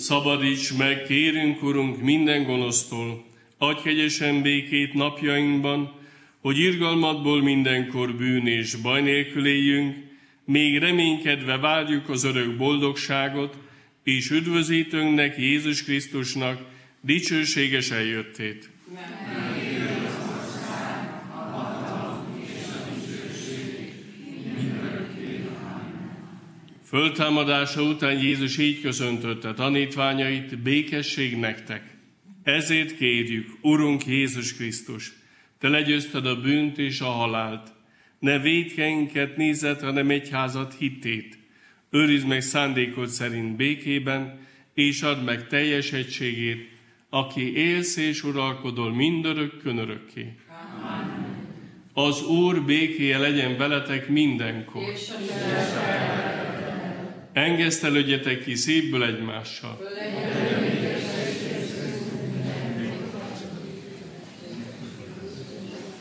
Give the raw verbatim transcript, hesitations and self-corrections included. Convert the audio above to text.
Szabadíts meg, kérünk, Urunk, minden gonosztól, adj kegyesen békét napjainkban, hogy irgalmadból mindenkor bűn és baj nélkül éljünk, még reménykedve várjuk az örök boldogságot, és üdvözítőnknek, Jézus Krisztusnak dicsőséges eljöttét. Föltámadása után Jézus így köszöntötte tanítványait: békesség nektek. Ezért kérjük, Urunk Jézus Krisztus, Te legyőzted a bűnt és a halált. Ne vétkeinket nézed, hanem egyházat hittét. Őrizd meg szándékod szerint békében, és add meg teljes egységét, aki élsz és uralkodol mindörökkön örökké. Amen. Az Úr békéje legyen veletek mindenkor. Engesztelődjetek ki szívből egymással.